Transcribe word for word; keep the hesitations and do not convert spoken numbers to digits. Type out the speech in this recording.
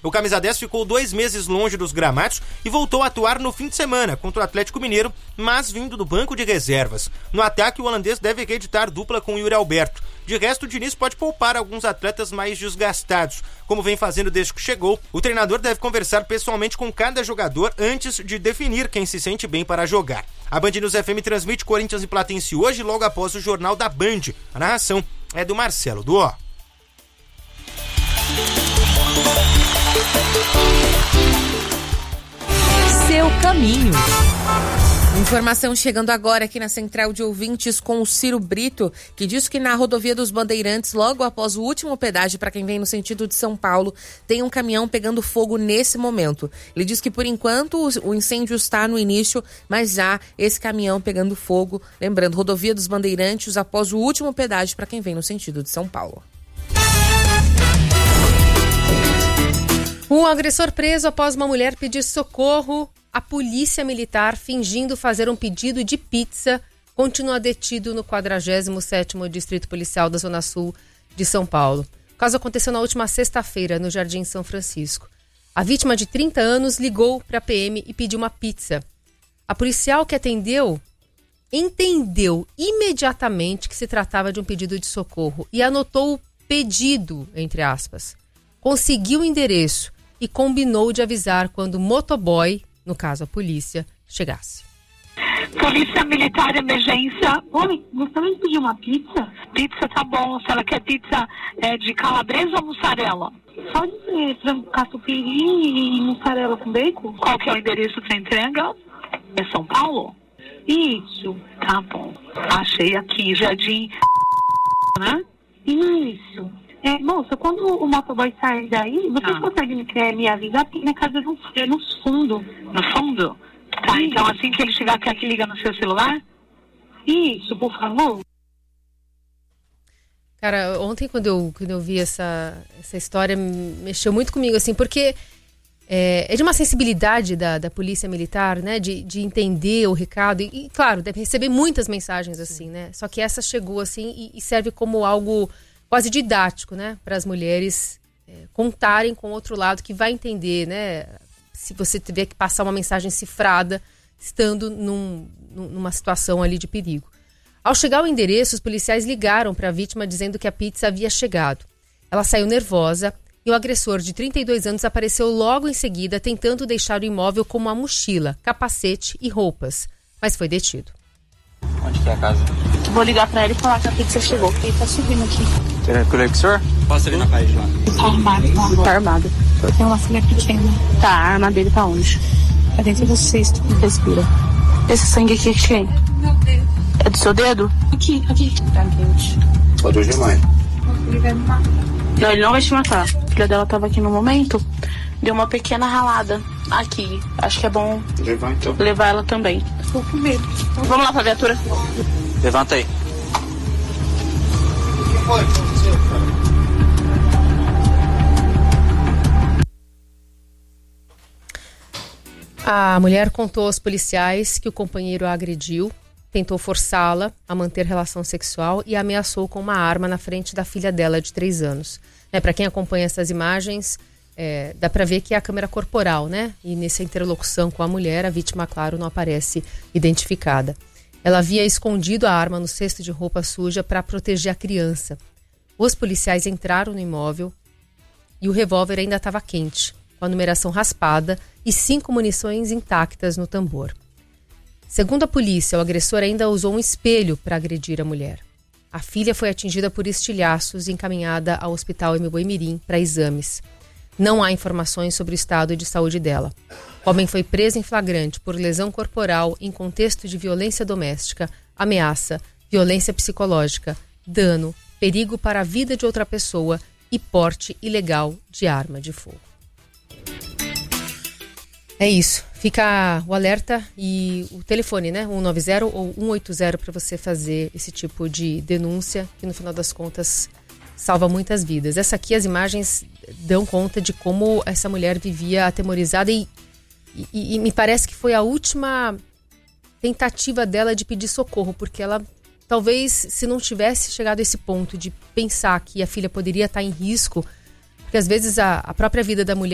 O camisa dez ficou dois meses longe dos gramados e voltou a atuar no fim de semana contra o Atlético Mineiro, mas vindo do banco de reservas. No ataque, o holandês deve reeditar dupla com Yuri Alberto. De resto, o Diniz pode poupar alguns atletas mais desgastados. Como vem fazendo desde que chegou, o treinador deve conversar pessoalmente com cada jogador antes de definir quem se sente bem para jogar. A Band News F M transmite Corinthians e Platense hoje, logo após o Jornal da Band. A narração é do Marcelo Duó. Seu caminho. Informação chegando agora aqui na Central de Ouvintes com o Ciro Brito, que diz que na rodovia dos Bandeirantes, logo após o último pedágio para quem vem no sentido de São Paulo, tem um caminhão pegando fogo nesse momento. Ele diz que por enquanto o incêndio está no início, mas já esse caminhão pegando fogo. Lembrando, rodovia dos Bandeirantes após o último pedágio para quem vem no sentido de São Paulo. Um agressor preso após uma mulher pedir socorro. A polícia militar, fingindo fazer um pedido de pizza, continua detido no quadragésimo sétimo Distrito Policial da Zona Sul de São Paulo. O caso aconteceu na última sexta-feira, no Jardim São Francisco. A vítima de trinta anos ligou para a P M e pediu uma pizza. A policial que atendeu entendeu imediatamente que se tratava de um pedido de socorro e anotou o pedido, entre aspas. Conseguiu o endereço e combinou de avisar quando o motoboy, no caso a polícia, chegasse. Polícia Militar, emergência. Oi, gostaria de pedir uma pizza? Pizza tá bom. Se ela quer pizza é, de calabresa ou mussarela? Pode ser frango catupiry e mussarela com bacon. Qual que é o endereço para entrega? É São Paulo? Isso. Tá bom. Achei aqui, Jardim, né? Isso. É, moça, quando o motoboy sair daí, você ah. consegue é, me avisar? Porque minha casa é no fundo. No fundo? Tá, Isso. Então assim que ele chegar, quer que liga no seu celular? Isso, por favor. Cara, ontem quando eu, quando eu vi essa, essa história, mexeu muito comigo, assim, porque é, é de uma sensibilidade da, da polícia militar, né, de, de entender o recado. E, e, claro, deve receber muitas mensagens, assim, né? Só que essa chegou, assim, e, e serve como algo quase didático, né, para as mulheres é, contarem com o outro lado que vai entender, né, se você tiver que passar uma mensagem cifrada estando num, numa situação ali de perigo. Ao chegar ao endereço, os policiais ligaram para a vítima dizendo que a pizza havia chegado. Ela saiu nervosa e o agressor de trinta e dois anos apareceu logo em seguida tentando deixar o imóvel com uma mochila, capacete e roupas, mas foi detido. Onde que é a casa? Vou ligar pra ele e falar que a pizza chegou, porque ele tá subindo aqui. Quer que eu ligue, senhor? Passa ali na parede lá. Tá armado. Tá armado. Tem uma filha pequena. Tá, a arma dele tá onde? É dentro do cesto. Respira. Esse sangue aqui é de quem? Meu dedo. É do seu dedo? Aqui, aqui. Tá quente. Pode hoje mais. Ele vai me matar. Não, ele não vai te matar. A filha dela tava aqui no momento. Deu uma pequena ralada aqui. Acho que é bom levar, então. levar ela também. Tô com medo. Vamos lá pra viatura. Levanta aí. A mulher contou aos policiais que o companheiro a agrediu, tentou forçá-la a manter relação sexual e ameaçou com uma arma na frente da filha dela de três anos. Né, para quem acompanha essas imagens, é, dá para ver que é a câmera corporal, né? E nessa interlocução com a mulher, a vítima, claro, não aparece identificada. Ela havia escondido a arma no cesto de roupa suja para proteger a criança. Os policiais entraram no imóvel e o revólver ainda estava quente, com a numeração raspada e cinco munições intactas no tambor. Segundo a polícia, o agressor ainda usou um espelho para agredir a mulher. A filha foi atingida por estilhaços e encaminhada ao hospital Embu-Mirim para exames. Não há informações sobre o estado de saúde dela. O homem foi preso em flagrante por lesão corporal em contexto de violência doméstica, ameaça, violência psicológica, dano, perigo para a vida de outra pessoa e porte ilegal de arma de fogo. É isso. Fica o alerta e o telefone, né? um nove zero ou um oito zero para você fazer esse tipo de denúncia, que no final das contas salva muitas vidas. Essa aqui, as imagens dão conta de como essa mulher vivia atemorizada e, e, e me parece que foi a última tentativa dela de pedir socorro, porque ela talvez, se não tivesse chegado a esse ponto de pensar que a filha poderia estar em risco, porque às vezes a, a própria vida da mulher